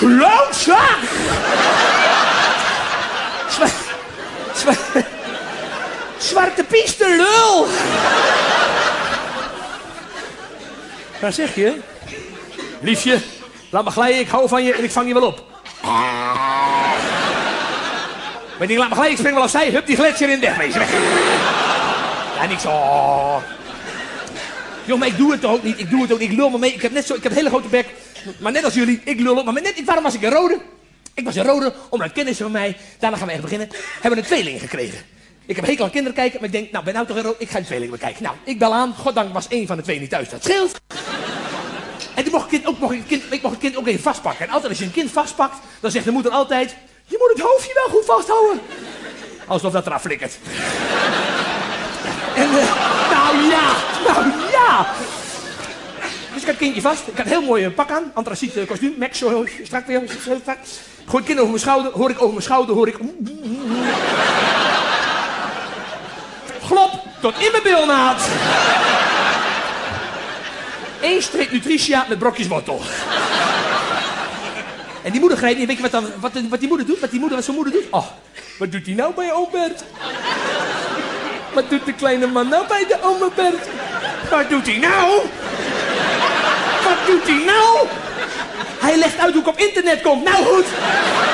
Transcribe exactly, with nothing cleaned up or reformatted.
Klootzak! Zwa zwa Zwarte piste, lul! Wat zeg je? Liefje, laat me glijden, ik hou van je en ik vang je wel op. Maar die laat me glijden, ik spring wel opzij, hup, die gletsjer in, wegwezen, weg. Ja, niks, oh. Jongen, maar ik doe het toch ook niet, ik doe het ook niet, ik lul me mee. Ik heb net zo, ik heb een hele grote bek, maar net als jullie, ik lul op. Maar net, waarom was ik een rode? Ik was een rode, omdat kennissen van mij, daarna gaan we echt beginnen, hebben een tweeling gekregen. Ik heb hekel aan kinderen kijken, maar ik denk, nou, ben nou toch een rode, ik ga een tweeling bekijken. Nou, ik bel aan, goddank was één van de twee niet thuis, dat scheelt. En toen mocht, kind ook, mocht ik, kind, ik mocht het kind ook even vastpakken. En altijd als je een kind vastpakt, dan zegt de moeder altijd, je moet het hoofdje wel goed vasthouden. Alsof dat eraf flikkert. En, uh, nou ja, nou ja. Dus ik had het kindje vast. Ik had een heel mooi pak aan. Antraciet uh, kostuum. Max, zo strak weer. Zo strak. Gooi het kind over mijn schouder. Hoor ik over mijn schouder. Hoor ik... Glop. Tot in mijn bilnaad. Eén streep Nutritia met brokjes wortel. En die moeder grijpt niet. Weet je wat, dan, wat, wat die moeder doet? Wat die moeder, wat zijn moeder doet? Oh, wat doet die nou bij oom Bert? Wat doet de kleine man nou bij de oma Bert? Wat doet hij nou? Wat doet hij nou? Hij legt uit hoe ik op internet kom. Nou goed.